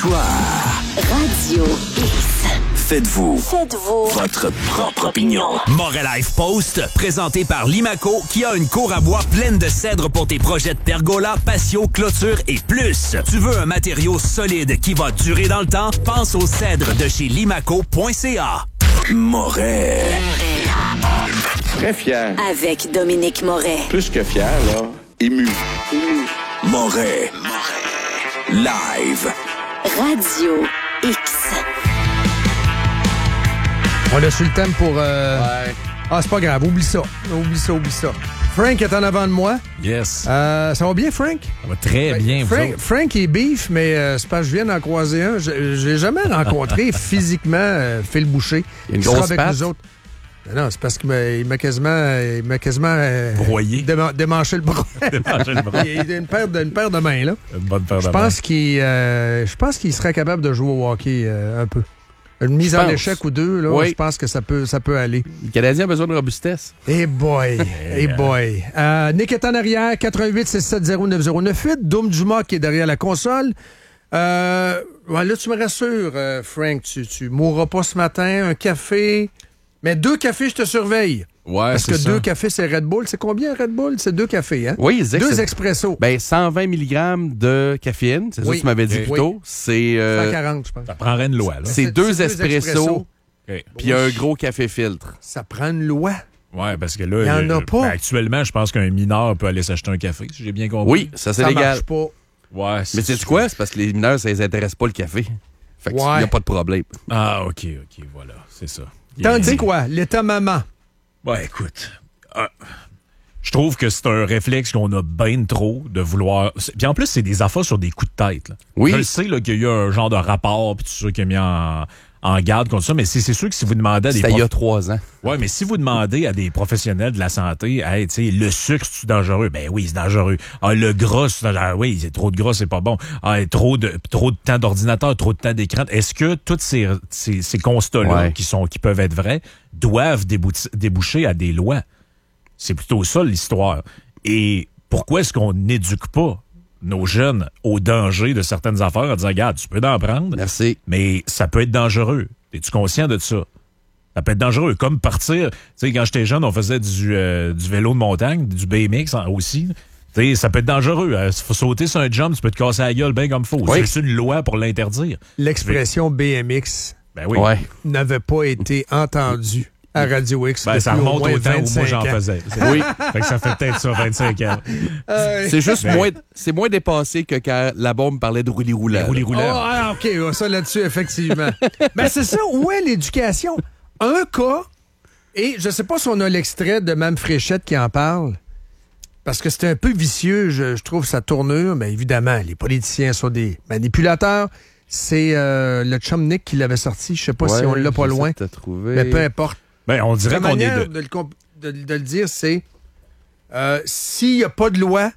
Histoire. Radio X. Faites-vous votre propre opinion. Moret Life Post, présenté par Limaco, qui a une cour à bois pleine de cèdres pour tes projets de pergola, patio, clôture et plus. Tu veux un matériau solide qui va durer dans le temps? Pense aux cèdres de chez limaco.ca. Moret. Très fier. Avec Dominique Moret. Plus que fier, là. Ému. Moret. Live. Radio X. On a su le thème pour... Ah, c'est pas grave. Oublie ça. Frank est en avant de moi. Yes. Ça va bien, Frank? Ça va très bien, vous autres. Frank est beef, mais c'est parce que je viens d'en croiser un. J'ai jamais rencontré physiquement Phil Boucher. Il y a une qui sera grosse avec patte. nous autres. Non, c'est parce qu'il m'a quasiment broyé. Démanché le bras. Démanché le bras. Il a une paire de mains, là. Une bonne paire de Je pense qu'il serait capable de jouer au hockey un peu. Une mise en échec ou deux, là, Oui. je pense que ça peut aller. Le Canadien a besoin de robustesse. Hey boy. Nick est en arrière, 88-670-9098. Doom Dumas qui est derrière la console. Là, tu me rassures, Frank, tu mourras pas ce matin. Un café. Mais 2 cafés, je te surveille. Ouais, Parce que c'est 2 ça. cafés, c'est Red Bull. C'est combien Red Bull? C'est 2 cafés, hein? Oui, ils disaient que 2 c'est- expressos. Ben, 120 mg de caféine, c'est ça Oui. que tu m'avais dit Oui. plus tôt. C'est 140, je pense. Ça prendrait une loi, là. c'est 2 espressos, OK. puis un gros café filtre. Ça prend une loi. Ouais, parce que là, Il y en a pas. actuellement, je pense qu'un mineur peut aller s'acheter un café, si j'ai bien compris. Oui, ça c'est Ça légal. marche pas. Ouais. Mais sais-tu quoi? C'est parce que les mineurs, ça les intéresse pas le café. Fait qu'il Ouais. n'y a pas de problème. Ah, OK, voilà, c'est ça. Tandis quoi? L'état maman. Ouais, écoute, je trouve que c'est un réflexe qu'on a bien trop de vouloir... Puis en plus, c'est des affaires sur des coups de tête. Là. Oui. Je le sais là, qu'il y a eu un genre de rapport, puis tout ça qui est mis en garde contre ça, mais c'est sûr que si vous demandez à des... C'était il y a 3 ans. Ouais, mais si vous demandez à des professionnels de la santé, hey, tu sais, le sucre, c'est dangereux? Ben oui, c'est dangereux. Ah, le gras, c'est dangereux. Ah, oui, c'est trop de gras, c'est pas bon. Ah, trop de temps d'ordinateur, trop de temps d'écran. Est-ce que tous ces constats-là, Ouais. qui peuvent être vrais, doivent déboucher à des lois? C'est plutôt ça, l'histoire. Et pourquoi est-ce qu'on n'éduque pas nos jeunes au danger de certaines affaires en disant, regarde, tu peux en prendre, Merci. mais ça peut être dangereux. Es-tu conscient de ça? Ça peut être dangereux. Comme partir, tu sais, quand j'étais jeune, on faisait du vélo de montagne, du BMX aussi. Tu sais, ça peut être dangereux. Faut sauter sur un jump, tu peux te casser la gueule bien comme faut. Oui. C'est une loi pour l'interdire. L'expression BMX Ben oui. Ouais. n'avait pas été entendue à Radio X Ben, depuis ça au remonte moins au temps où moi 25 j'en ans. faisais. Oui. Fait que ça fait peut-être ça, 25 ans. C'est juste Ben- moins dépassé que quand la bombe parlait de roulis-roulant. Roulis Oh, roulants. OK, ça là-dessus, effectivement. Ben, c'est ça, où est l'éducation? Un cas, et je sais pas si on a l'extrait de Mme Fréchette qui en parle, parce que c'est un peu vicieux, je trouve, sa tournure, mais évidemment, les politiciens sont des manipulateurs. C'est le chum Nick qui l'avait sorti, je sais pas si on l'a pas loin, mais peu importe. Ben, on dirait La qu'on est manière de... de le dire, c'est s'il n'y a pas de loi,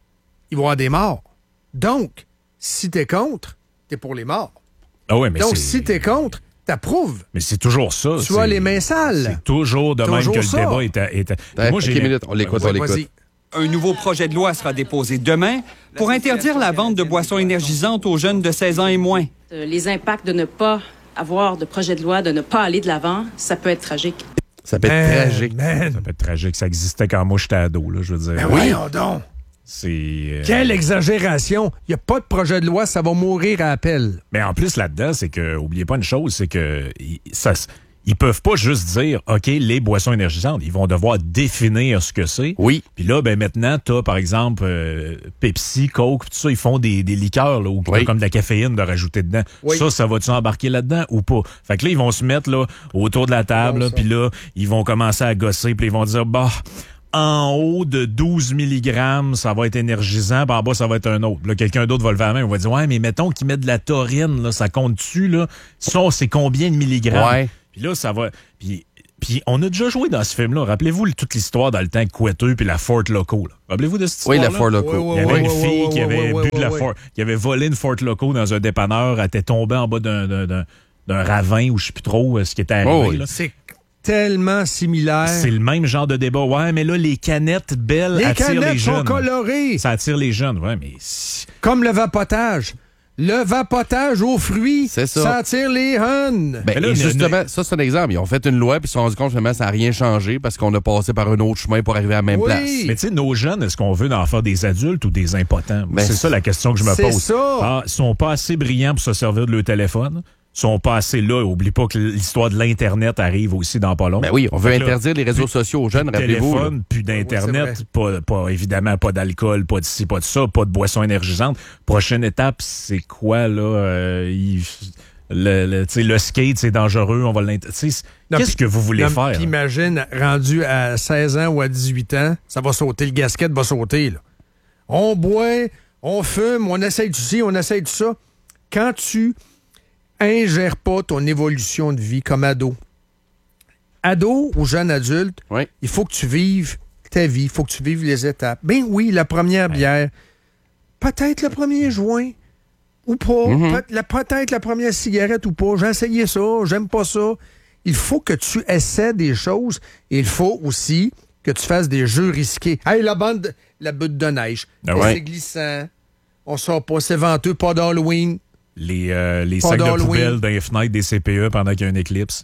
il va y avoir des morts. Donc, si t'es contre, t'es pour les morts. Ah ouais, mais Donc, c'est... si t'es contre, t'approuves. Mais c'est toujours ça. Tu as les mains sales. C'est toujours de même Toujours que le ça. débat est... Moi, j'ai... minutes, on l'écoute, on l'écoute. Vas-y. Un nouveau projet de loi sera déposé demain pour interdire la vente de boissons énergisantes aux jeunes de 16 ans et moins. Les impacts de ne pas avoir de projet de loi, de ne pas aller de l'avant, ça peut être tragique. Ça peut être tragique. Man. Ça peut être tragique. Ça existait quand moi j'étais ado, là, je veux dire. Ben voyons donc. C'est... Quelle exagération. Il n'y a pas de projet de loi, ça va mourir à appel. Mais en plus, là-dedans, c'est que, oubliez pas une chose, c'est que ils peuvent pas juste dire, OK, les boissons énergisantes, ils vont devoir définir ce que c'est. Oui. Puis là, ben maintenant, t'as, par exemple, Pepsi, Coke, tout ça, ils font des liqueurs, là, où t'as Oui. comme de la caféine de rajouter dedans. Oui. Ça va-tu embarquer là-dedans ou pas? Fait que là, ils vont se mettre, là, autour de la table, là, puis là, ils vont commencer à gosser, puis ils vont dire, bah, en haut de 12 mg, ça va être énergisant, puis en bas, ça va être un autre. Là, quelqu'un d'autre va lever la main, on va dire, ouais, mais mettons qu'ils mettent de la taurine, là, ça compte-tu, là? Ça, c'est combien de milligrammes? Ouais. Puis là, ça va... Puis on a déjà joué dans ce film-là. Rappelez-vous toute l'histoire dans le temps Coueteux puis la Fort Loco. Là. Rappelez-vous de cette Oui, histoire-là? la Fort Loco. Il y avait Ouais, une ouais, fille ouais, qui avait ouais, bu de la ouais, Fort... qui avait volé une Fort Loco dans un dépanneur. Elle était tombée en bas d'un ravin ou je sais plus trop ce qui était arrivé. Oh, oui. Là. C'est tellement similaire. C'est le même genre de débat. Ouais, mais là, les canettes belles Les attirent les canettes sont jeunes. colorées. Ça attire les jeunes. Ouais, mais... Comme le vapotage. Le vapotage aux fruits. C'est ça. Sentir les huns. Ben, là, et justement, ça, c'est un exemple. Ils ont fait une loi, puis ils se sont rendus compte, finalement, ça n'a rien changé parce qu'on a passé par un autre chemin pour arriver à la même Oui. place. Mais tu sais, nos jeunes, est-ce qu'on veut en faire des adultes ou des impotents? Ben, c'est ça la question que je me c'est pose. ça. Ah, ils sont pas assez brillants pour se servir de leur téléphone. Ils sont pas assez là. Oublie pas que l'histoire de l'Internet arrive aussi dans pas long. Ben oui, on veut Fait que là, interdire les réseaux sociaux aux jeunes, plus de rappelez-vous. là. téléphone, plus Oui, d'Internet, pas évidemment pas d'alcool, pas de ci, pas de ça, pas de boissons énergisantes. Prochaine étape, c'est quoi, là? Le skate, c'est dangereux, on va Qu'est-ce que vous voulez faire? Puis imagine, rendu à 16 ans ou à 18 ans, ça va sauter, le gasket va sauter. Là. On boit, on fume, on essaye de ci, on essaye de ça. Quand tu ingères pas ton évolution de vie comme ado ou jeune adulte, Oui. il faut que tu vives ta vie, il faut que tu vives les étapes. Ben oui, la première bière, peut-être le premier joint, ou pas, peut-être la première cigarette ou pas. J'ai essayé ça, j'aime pas ça. Il faut que tu essaies des choses et il faut aussi que tu fasses des jeux risqués. Hey, la butte de neige, c'est glissant, on sort pas, c'est venteux, pas d'Halloween. Les Pas sacs de d'Halloween. poubelle dans les fenêtres des CPE pendant qu'il y a une éclipse.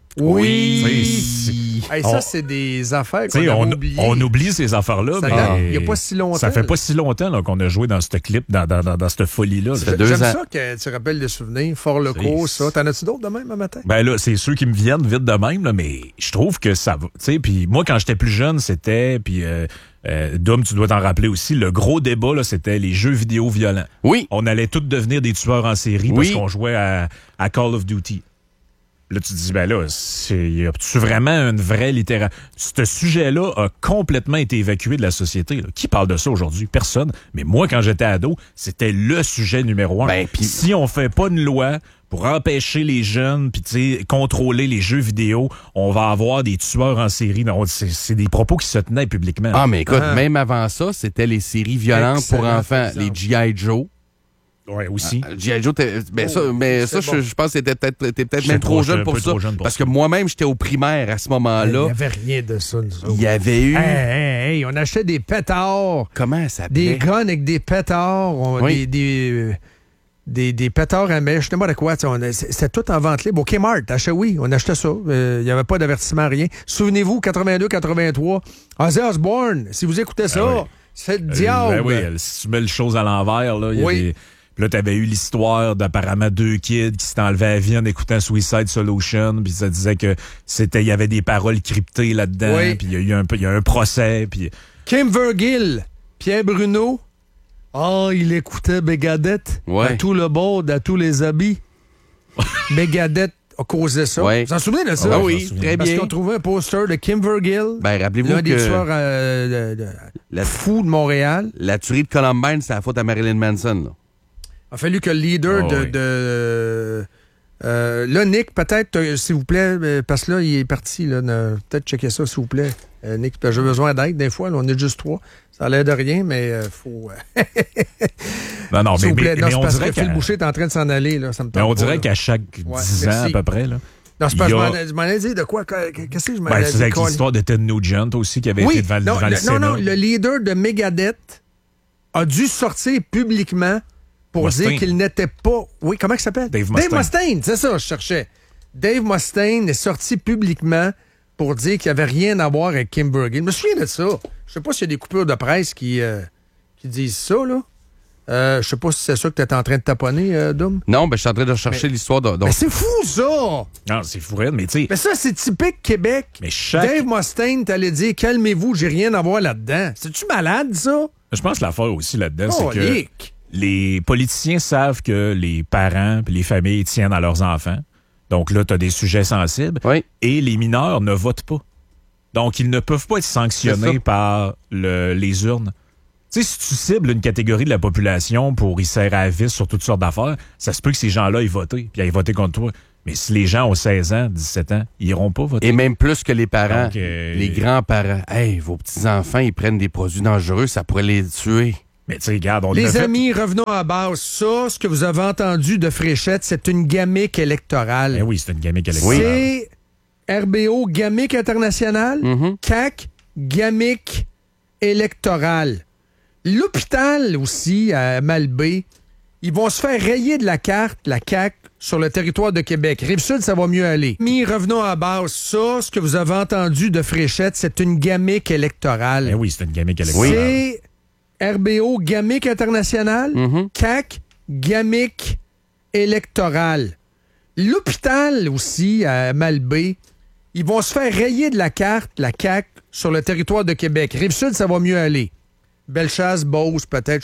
Oui! Hey, ça, on- c'est des affaires qu'on T'sais, a on oubliées. oublie ces affaires-là. Ça mais date- il y a pas si longtemps. Ça fait pas si longtemps là, qu'on a joué dans ce clip, dans cette folie-là. Ça fait 2 ans. J'aime ça que tu rappelles des souvenirs. Fort locaux, ça. T'en as-tu d'autres de même un matin? Ben là, c'est ceux qui me viennent vite de même, là, mais je trouve que ça va. Tu sais, puis moi, quand j'étais plus jeune, c'était. Puis Dom, tu dois t'en rappeler aussi, le gros débat, là, c'était les jeux vidéo violents. Oui. On allait tous devenir des tueurs en série parce qu'on jouait à Call of Duty. Là, tu te dis, ben là, y a-tu vraiment une vraie littérature? Ce sujet-là a complètement été évacué de la société. Là. Qui parle de ça aujourd'hui? Personne. Mais moi, quand j'étais ado, c'était le sujet numéro 1. Ben, pis- Si on fait pas une loi pour empêcher les jeunes puis tu sais contrôler les jeux vidéo, on va avoir des tueurs en série. Non, c'est des propos qui se tenaient publiquement. Ah, mais écoute, même avant ça, c'était les séries violentes pour Excellent enfants, exemple. les G.I. Joe. Ouais, aussi. G.I. Joe, c'est ça, bon. je pense que t'es peut-être Je même sais trop pas, jeune j'étais pour un peu ça. trop jeune pour Parce ça. que moi-même, j'étais au primaire à ce Il n'y moment-là. avait rien de ça, nous autres. Il y avait eu... Hey, on achetait des pétards. Comment ça s'appelait? Des guns avec des pétards. Oui. Des pétards à mèche. Je sais pas de quoi. C'était tout en vente libre. Au Kmart, oui, on achetait ça. Il n'y avait pas d'avertissement, rien. Souvenez-vous, 82-83, Ozzy Osbourne, si vous écoutez ça, oui. c'est le diable. Ben oui, si tu mets les choses à l'envers, là, il y Oui. avait... Puis là, t'avais eu l'histoire d'apparemment 2 kids qui s'étaient enlevés à la vie en écoutant Suicide Solution, puis ça disait que il y avait des paroles cryptées là-dedans, Oui. puis il y a un procès, puis... Kim Vergil, Pierre Bruno. Il écoutait Megadeth Ouais. à tout le board, à tous les habits. Megadeth a causé ça. Ouais. Vous en souvenez de ça? Ah je oui, m'en souviens. très Parce bien. qu'on trouvait un poster de Kim Vergil, Ben, rappelez-vous l'un des que tueurs la, fous de Montréal. la tuerie de Columbine, c'est la faute à Marilyn Manson. Là. Il a fallu que le leader Oh, oui. là, Nick, peut-être, s'il vous plaît, parce que là, il est parti. Là, peut-être checker ça, s'il vous plaît. Nick, j'ai besoin d'aide des fois. Là, on est juste 3. Ça a l'air de rien, mais faut... Non, s'il vous plaît. Non, mais c'est on parce dirait que Phil qu'à... Boucher est en train de s'en aller. Là, ça me Mais tente on pas, dirait là. qu'à chaque 10 ans, à merci. peu près, là... Non, c'est parce il y a- que je m'en ai dit de quoi? Qu'est-ce que je m'en Ben, ai c'est dit? avec l'histoire de Ted Nugent aussi qui avait Oui, été devant le Sénat. non, le leader de Megadeth a dû sortir publiquement pour Mustaine. dire qu'il n'était pas... Oui, comment il s'appelle? Dave Mustaine. C'est ça, je cherchais. Dave Mustaine est sorti publiquement pour dire qu'il n'y avait rien à voir avec Kim Vergil. Je me souviens de ça. Je sais pas s'il y a des coupures de presse qui disent ça, là. Je sais pas si c'est ça que tu es en train de taponner, Dom. Non, ben, je suis en train de chercher l'histoire de... Mais c'est fou, ça! Non, c'est fou, mais tu sais... Mais ça, c'est typique Québec. Mais chaque... Dave Mustaine t'allait dire « Calmez-vous, j'ai rien à voir là-dedans ». C'est-tu malade, ça? Je pense que l'affaire aussi là-dedans, c'est que Lick. les politiciens savent que les parents et les familles tiennent à leurs enfants. Donc là, tu as des sujets sensibles. Oui. Et les mineurs ne votent pas. Donc, ils ne peuvent pas être sanctionnés par les urnes. Tu sais, si tu cibles une catégorie de la population pour y serrer à la vis sur toutes sortes d'affaires, ça se peut que ces gens-là aient voté, puis aient voté contre toi. Mais si les gens ont 16 ans, 17 ans, ils iront pas voter. Et même plus que les parents, Donc, les grands-parents. Hey, vos petits-enfants, ils prennent des produits dangereux, ça pourrait les tuer. Mais tu sais, regarde, on l'a Les fait. amis, revenons à la base. Ça, ce que vous avez entendu de Fréchette, c'est une gamique électorale. Ben oui, c'est une gamique électorale. C'est RBO, gamique internationale. CAQ, gamique électorale. L'hôpital aussi, à Malbaie, Ils vont se faire rayer de la carte, la CAQ, sur le territoire de Québec. Rive-Sud, ça va mieux aller. Mais revenons à la base. Ça, ce que vous avez entendu de Fréchette, c'est une gamique électorale. Ben oui, c'est une gamique électorale. C'est RBO, gamique internationale. CAQ, gamique électorale. L'hôpital aussi, à Malbaie, ils vont se faire rayer de la carte, la CAQ, sur le territoire de Québec. Rive-Sud, ça va mieux aller. Bellechasse, Beauce, peut-être